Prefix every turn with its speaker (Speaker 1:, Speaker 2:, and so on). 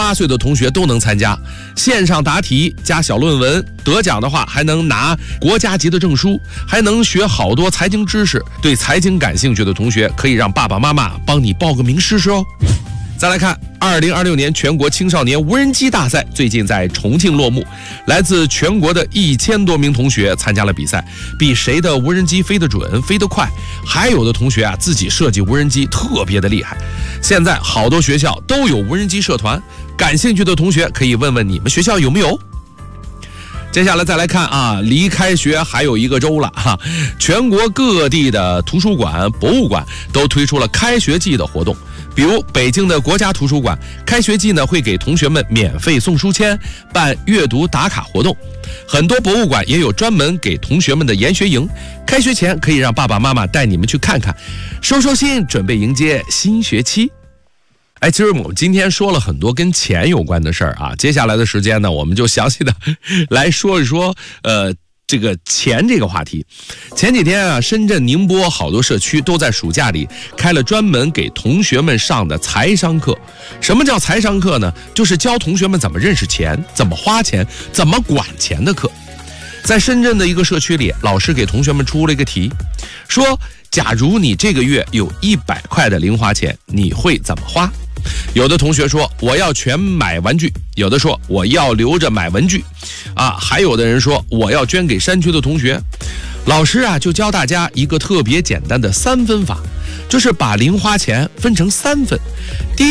Speaker 1: 18岁的同学都能参加，线上答题加小论文，得奖的话还能拿国家级的证书，还能学好多财经知识。对财经感兴趣的同学，可以让爸爸妈妈帮你报个名试试哦。再来看2026年全国青少年无人机大赛最近在重庆落幕，来自全国的1000多名同学参加了比赛，比谁的无人机飞得准飞得快，还有的同学自己设计无人机特别的厉害。现在好多学校都有无人机社团，感兴趣的同学可以问问你们学校有没有。接下来再来看离开学还有1个周了全国各地的图书馆、博物馆都推出了开学季的活动。比如北京的国家图书馆，开学季呢会给同学们免费送书签，办阅读打卡活动。很多博物馆也有专门给同学们的研学营，开学前可以让爸爸妈妈带你们去看看，收收心，准备迎接新学期。其实我们今天说了很多跟钱有关的事儿接下来的时间呢，我们就详细的来说一说这个钱这个话题。前几天深圳、宁波好多社区都在暑假里开了专门给同学们上的财商课。什么叫财商课呢？就是教同学们怎么认识钱、怎么花钱、怎么管钱的课。在深圳的一个社区里，老师给同学们出了一个题，说假如你这个月有100块的零花钱，你会怎么花？有的同学说我要全买玩具，有的说我要留着买文具还有的人说我要捐给山区的同学。老师就教大家一个特别简单的3分法，就是把零花钱分成3份。第一